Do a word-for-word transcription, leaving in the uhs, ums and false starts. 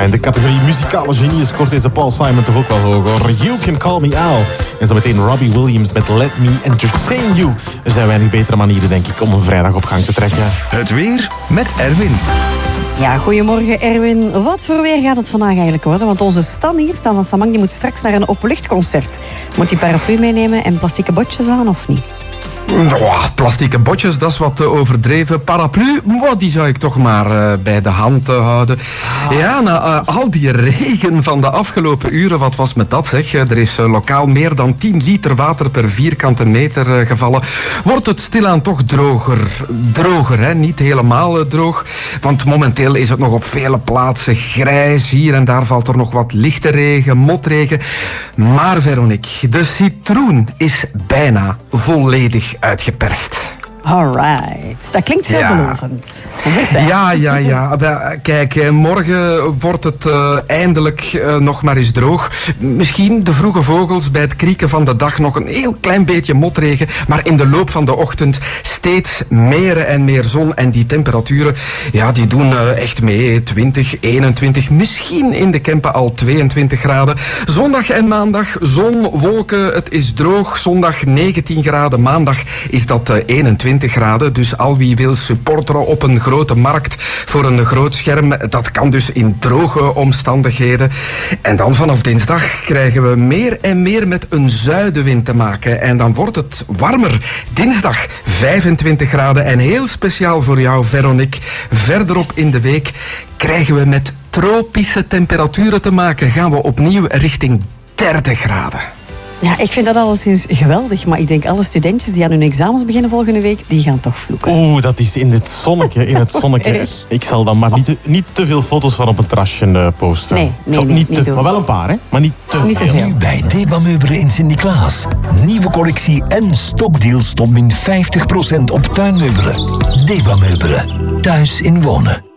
in de categorie muzikale genie scoort deze Paul Simon toch ook wel hoog, hoor. You Can Call Me Al. En zo meteen Robbie Williams met Let Me Entertain You. Er zijn weinig betere manieren, denk ik, om een vrijdag op gang te trekken. Het weer met Erwin. Ja, goedemorgen Erwin. Wat voor weer gaat het vandaag eigenlijk worden? Want onze Stan hier, Stan van Samang, die moet straks naar een openluchtconcert. Moet hij paraplu meenemen en plastieke botjes aan of niet? Oh, plastieke botjes, dat is wat uh, overdreven. Paraplu, oh, die zou ik toch maar uh, bij de hand uh, houden. Ah. Ja, na uh, al die regen van de afgelopen uren, wat was met dat zeg? Er is uh, lokaal meer dan tien liter water per vierkante meter uh, gevallen. Wordt het stilaan toch droger? Droger, hè? Niet helemaal uh, droog. Want momenteel is het nog op vele plaatsen grijs. Hier en daar valt er nog wat lichte regen, motregen. Maar Veronique, de citroen is bijna volledig uitgeperst. Alright, dat klinkt veelbelovend. Ja, ja, ja. ja. Kijk, morgen wordt het uh, eindelijk uh, nog maar eens droog. Misschien de vroege vogels bij het krieken van de dag nog een heel klein beetje motregen, maar in de loop van de ochtend steeds meer en meer zon. En die temperaturen, ja, die doen uh, echt mee. twintig, eenentwintig, misschien in de Kempen al tweeëntwintig graden. Zondag en maandag, zon, wolken, het is droog. Zondag negentien graden, maandag is dat uh, eenentwintig graden. Dus al wie wil supporteren op een grote markt voor een groot scherm, dat kan dus in droge omstandigheden. En dan vanaf dinsdag krijgen we meer en meer met een zuidenwind te maken. En dan wordt het warmer. Dinsdag vijfentwintig graden. En heel speciaal voor jou, Veronique, verderop in de week krijgen we met tropische temperaturen te maken. Gaan we opnieuw richting dertig graden. Ja, ik vind dat alleszins geweldig, maar ik denk alle studentjes die aan hun examens beginnen volgende week, die gaan toch vloeken. Oeh, dat is in het zonnetje, in het zonnetje. Ik zal dan maar niet te, niet te veel foto's van op een terrasje uh, posten. Nee, nee, nee, niet niet te, maar wel een paar, hè? Maar niet te niet veel. Te veel. Nu bij Deba Meubelen in Sint-Niklaas. Nieuwe collectie en stokdeals tot min vijftig procent op tuinmeubelen. Deba Meubelen. Thuis in wonen.